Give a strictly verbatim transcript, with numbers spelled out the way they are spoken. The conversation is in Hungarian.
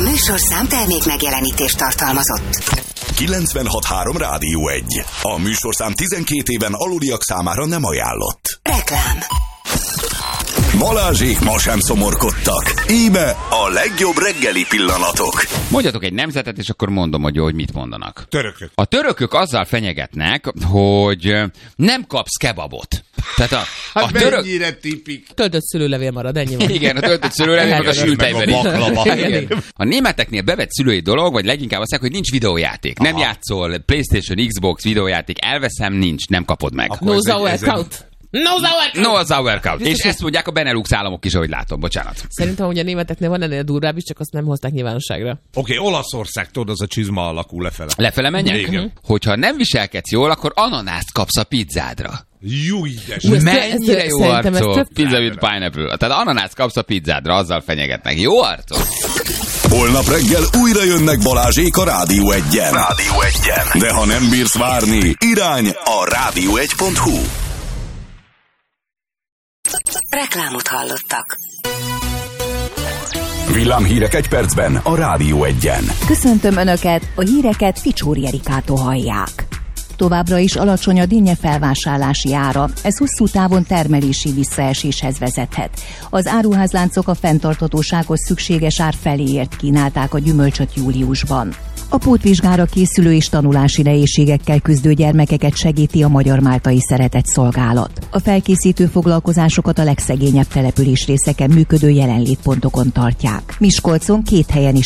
műsorszám termék megjelenítést tartalmazott. kilencvenhat három Rádió egy. A műsorszám tizenkét éven aluliak számára nem ajánlott. Reklám. Balázsék ma sem szomorkodtak. Íme a legjobb reggeli pillanatok. Mondjatok egy nemzetet, és akkor mondom, hogy, hogy mit mondanak. Törökök. A törökök azzal fenyegetnek, hogy nem kapsz kebabot. Tehát a, a Hát török... mennyire tipik. Töltött szülőlevél marad, ennyi van. Igen, a töltött szülőlevél, meg a sült meg a tejbeli. baklava. Igen. A németeknél bevett szülői dolog, vagy leginkább azt mondják, hogy nincs videójáték. Nem Aha. játszol, PlayStation, Xbox videójáték, elveszem, nincs, nem kapod meg. Akkor No ez egy- Zauer ez egy- Count. No Zauer Count. No az workout. És Biztos, ezt mondják a Benelux államok is, ahogy látom. Bocsánat. Szerintem, hogy a németeknél van ennél durvább is, csak azt nem hozták nyilvánosságra. Oké, okay, Olaszország, tudod, az a csizma alakú lefele. Lefele menjek? Igen. Hogyha nem viselkedsz jól, akkor ananászt kapsz a pizzádra. Jú, ides. Ú, ez- Mennyire ez- jó szerintem ez arcol. több- Pizza with pineapple. Tehát ananászt kapsz a pizzádra, azzal fenyegetnek. Jó arcol. Holnap reggel újra jönnek Balázsék a Rádió egyen. Rádió egyen. De ha nem bírsz várni, irány a rádió egy pont hu. Reklámot hallottak. Villámhírek egy percben a Rádió egyen. Köszöntöm Önöket, a híreket Ficsóri Erikától hallják. Továbbra is alacsony a dinnye felvásárlási ára, ez hosszú távon termelési visszaeséshez vezethet. Az áruházláncok a fenntarthatósághoz szükséges ár feléért kínálták a gyümölcsöt júliusban. A pótvizsgára készülő és tanulási nehézségekkel küzdő gyermekeket segíti a Magyar Máltai Szeretett Szolgálat. A felkészítő foglalkozásokat a legszegényebb településrészeken működő jelenlétpontokon tartják. Miskolcon két helyen is